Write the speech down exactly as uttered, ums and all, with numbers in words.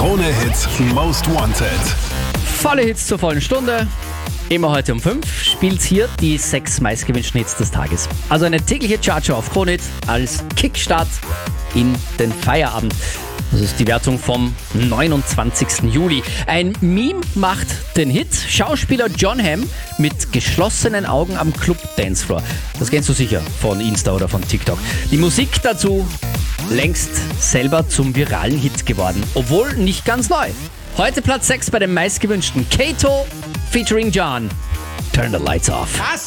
Krone Hits Most Wanted. Volle Hits zur vollen Stunde. Immer heute um fünf spielt hier die sechs meistgewünschten Hits des Tages. Also eine tägliche Chartshow auf Krone Hit als Kickstart in den Feierabend. Das ist die Wertung vom neunundzwanzigsten Juli. Ein Meme macht den Hit. Schauspieler Jon Hamm mit geschlossenen Augen am Club Dancefloor. Das kennst du sicher von Insta oder von TikTok. Die Musik dazu längst selber zum viralen Hit geworden. Obwohl nicht ganz neu. Heute Platz sechs bei den meistgewünschten. Kato featuring John. Turn the lights off.